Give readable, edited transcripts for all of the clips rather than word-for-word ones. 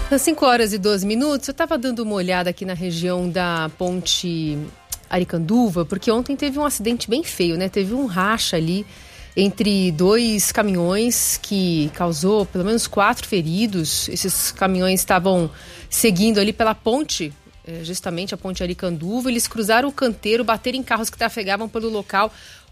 Às 5h12, eu estava dando uma olhada aqui na região da Ponte Aricanduva, porque ontem teve um acidente bem feio, né? Teve um racha ali entre dois caminhões que causou pelo menos 4 feridos. Esses caminhões estavam seguindo ali pela ponte, justamente a Ponte Aricanduva. Eles cruzaram o canteiro, bateram em carros que trafegavam pelo local.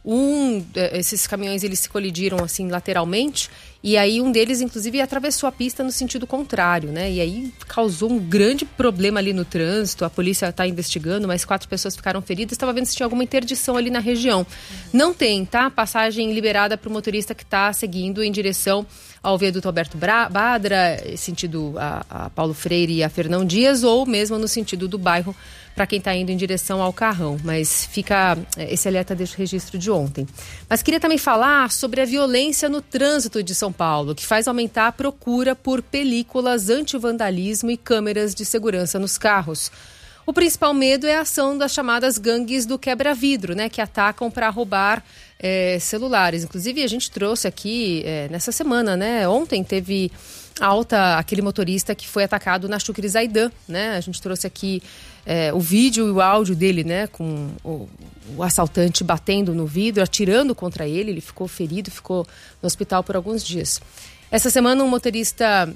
Esses caminhões eles se colidiram assim lateralmente, e aí um deles inclusive atravessou a pista no sentido contrário, né? E aí causou um grande problema ali no trânsito. A polícia está investigando, mas 4 pessoas ficaram feridas. Estava vendo se tinha alguma interdição ali na região. Não tem, tá? Passagem liberada para o motorista que está seguindo em direção ao viaduto Alberto Badra, sentido a Paulo Freire e a Fernão Dias, ou mesmo no sentido do bairro para quem está indo em direção ao Carrão. Mas fica esse alerta deste registro de ontem. Mas queria também falar sobre a violência no trânsito de São Paulo, que faz aumentar a procura por películas anti-vandalismo e câmeras de segurança nos carros. O principal medo é a ação das chamadas gangues do quebra-vidro, né, que atacam para roubar celulares. Inclusive, a gente trouxe aqui nessa semana, né? Ontem teve alta aquele motorista que foi atacado na Chucre Zaidan, né? A gente trouxe aqui o vídeo e o áudio dele, né? Com o assaltante batendo no vidro, atirando contra ele. Ele ficou ferido, ficou no hospital por alguns dias. Essa semana, um motorista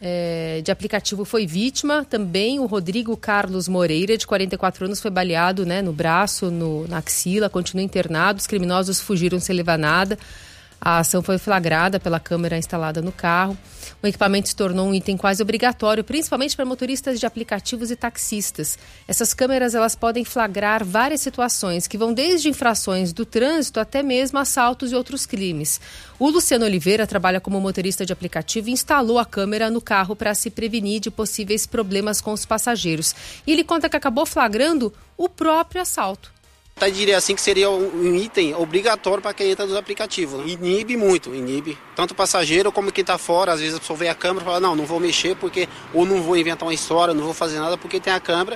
de aplicativo foi vítima. Também o Rodrigo Carlos Moreira, de 44 anos, foi baleado, né, no braço, na axila, continua internado. Os criminosos fugiram sem levar nada. A ação foi flagrada pela câmera instalada no carro. O equipamento se tornou um item quase obrigatório, principalmente para motoristas de aplicativos e taxistas. Essas câmeras elas podem flagrar várias situações, que vão desde infrações do trânsito até mesmo assaltos e outros crimes. O Luciano Oliveira trabalha como motorista de aplicativo e instalou a câmera no carro para se prevenir de possíveis problemas com os passageiros. E ele conta que acabou flagrando o próprio assalto. Eu diria assim que seria um item obrigatório para quem entra nos aplicativos. Inibe muito, inibe. Tanto o passageiro como quem está fora. Às vezes a pessoa vê a câmera e fala, não vou mexer porque, ou não vou inventar uma história, não vou fazer nada porque tem a câmera.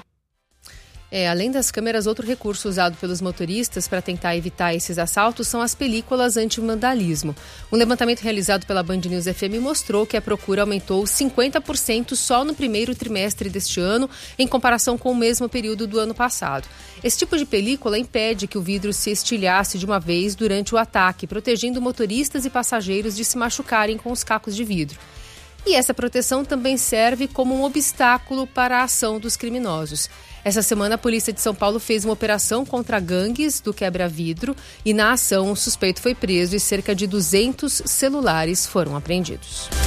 Além das câmeras, outro recurso usado pelos motoristas para tentar evitar esses assaltos são as películas anti-vandalismo. Um levantamento realizado pela Band News FM mostrou que a procura aumentou 50% só no primeiro trimestre deste ano, em comparação com o mesmo período do ano passado. Esse tipo de película impede que o vidro se estilhasse de uma vez durante o ataque, protegendo motoristas e passageiros de se machucarem com os cacos de vidro. E essa proteção também serve como um obstáculo para a ação dos criminosos. Essa semana, a Polícia de São Paulo fez uma operação contra gangues do quebra-vidro e, na ação, um suspeito foi preso e cerca de 200 celulares foram apreendidos.